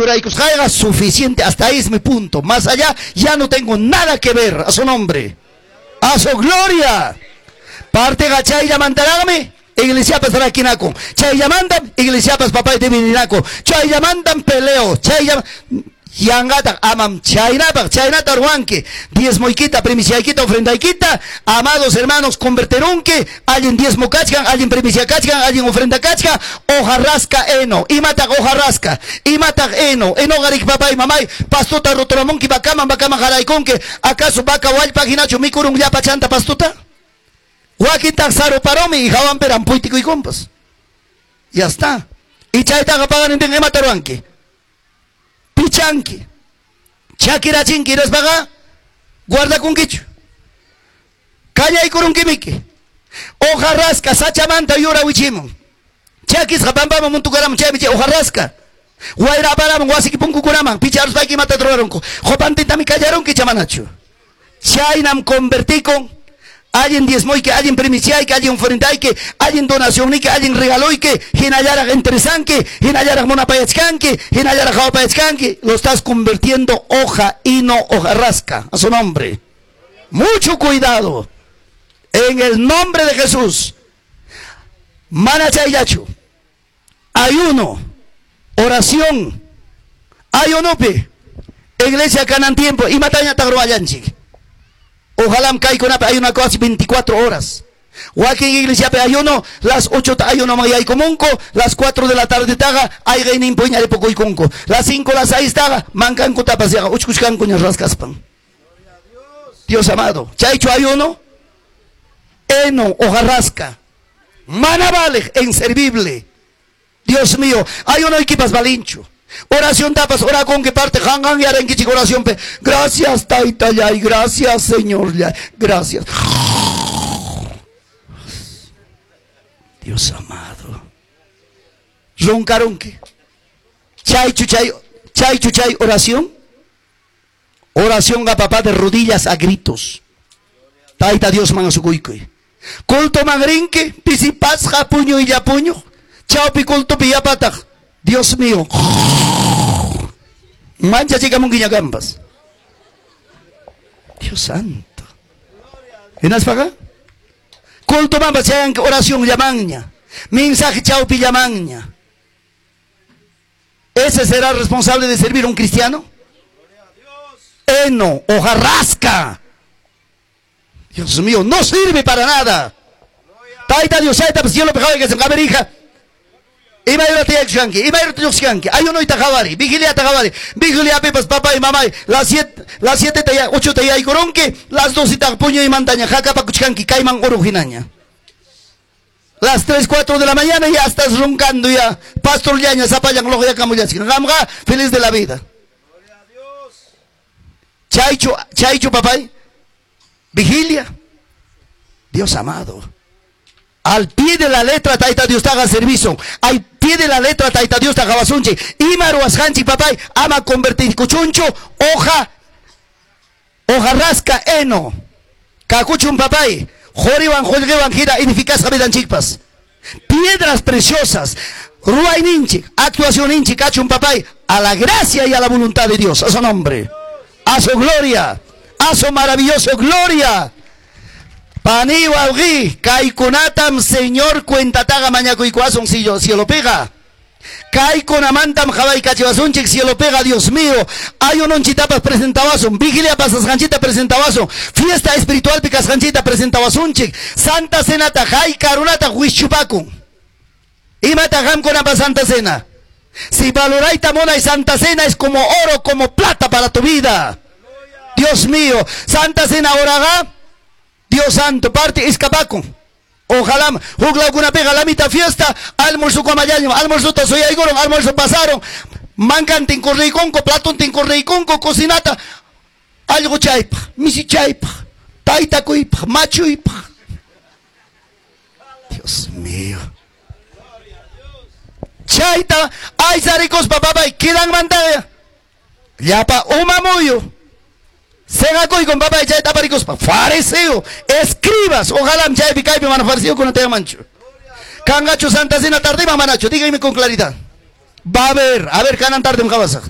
Churaicos, caiga suficiente, hasta ahí es mi punto. Más allá, ya no tengo nada que ver. A su nombre, a su gloria. Parte gachay llamantarame, iglesia pasará quinaco. Chay llamandan, iglesia pas papá de vininaco. Chay llamandan peleo, chay Yangata amam chaynata ruanque, diezmoiquita, primiciaquita, ofrendaiquita, amados hermanos, converterunque, alguien diezmo cachcan, alguien primicia cachcan, alguien ofrenda cachcan, hojarrasca eno, y mata hojarrasca, y mata eno garik papá y mamay, pastuta rotoramonki bacama jaraiconque, acaso vaca walpa ginacho micurung ya pachanta pastuta, huaquita saro paromi y jawan peran puitico y compas, ya está, y chayta pagan en mata ruanque. Pichanqui, Chakira chinquiras baga, guarda con quicho, calla y corunquimique, hojarrasca, sachamanta y ora wichimon, Chakis japambama montucaram, chamiche, hojarrasca, guaira param, guasiquipuncu curaman, picharos paqui mata troronco, jopantitami callaron que chamanacho, chaynam convertico. Alguien diezmoique, alguien primiciaique, alguien ofrendaique, alguien donaciónique, alguien regaloique, hinayara interesanque, hinayara monapayachcanque, hinayara jawapayachcanque, lo estás convirtiendo hoja y no hojarrasca, a su nombre. Mucho cuidado, en el nombre de Jesús. Manachayachu, ayuno, oración, ayunope, iglesia canan tiempo, y mataña tagroayanchi. Ojalá me con ayuno casi 24 horas. Huaki iglesia pe ayuno, las 8 ayuno mayay comunco, las 4 de la tarde taga, hay reinin puña de poco y conco. Las 5, las 6 taga, mancan con tapaseaga, uchcuscan con rascaspan. Dios amado, chaicho ayuno, eno, hojarrasca, manavale, inservible. Dios mío, ayuno y quipas balincho. Oración tapas, ora con que parte, hangan y arenquichi oración pe. Gracias, taita yay, gracias, Señor yay, gracias. Dios amado. Roncaron que. Chay chuchay, oración. Oración a papá de rodillas a gritos. Taita Dios man a su cuicoy. Culto magrinque, pisipasja, puño y ya puño. Chao pi culto pi ya pataj. Dios mío. Mancha chica munguiña gambas. Dios santo. ¿Vienes para acá? Culto mamba sean oración llamaña. Mensaje chaupi llamaña. ¿Ese será responsable de servir a un cristiano? Eno, hojarrasca. Dios mío, no sirve para nada. Taita Dios, pues yo lo pejaba que se me hija. Ayuno y tajavari, vigilia tajavari, vigilia pepas, papá y mamá, las 7, 8 taya y coronque, las 2 y puño y mandaña, jacapa cuchcanqui, caiman orujinaña. Las 3, 4 de la mañana ya estás roncando ya, pastor yaña, zapayan, loja ya camullaskin, gamga, feliz de la vida. Chaicho papá, vigilia, Dios amado. Al pie de la letra taita Dios te haga servicio. Al pie de la letra taita Dios te haga basunche. Imaru ashanchi papay ama convertir cuchuncho hojarrasca eno. Cacuchun papay. Joriban gira ineficaz habidan chicpas. Piedras preciosas. Ruay ninchi. Actuación ninchi cachun papay. A la gracia y a la voluntad de Dios. A su nombre. A su gloria. A su maravillosa gloria. Pani waugi, kaikunatam Señor cuentataga mañaco y cuazón si lo pega. Kaikunamantam jabay cachivasunchik si lo pega, Dios mío. Hay un onchitapas presentabason, vigilia pasas ganchita presentabason, fiesta espiritual picas ganchita presentabasunchik, Santa Cena tajay karunata huichupaku. Y matajam con apa Santa Cena. Si valoraita mona y Santa Cena es como oro, como plata para tu vida. Dios mío, Santa Cena oraga. Dios santo, parte escapaco. Ojalá, jugla alguna pega la mitad fiesta, almuerzo con mayaño, almuerzo soy ahí goron, almuerzo pasaron, mancan tin corre y conco, platón tin corre y conco, cocinata, algo chaipa, misi chaipa, taita cuipa, macho ipa. Dios mío. Chaita, ay zaricos papá, quedan mandada. Ya pa, mamoyo. Segaco y con papá y chaita paricos pa, fariseo, escribas, ojalá ya picai me manafarcio con te mancho. Cangacho Santa Cena tarde mamanacho, dígame con claridad. Va a ver, canan tarde un cabasa.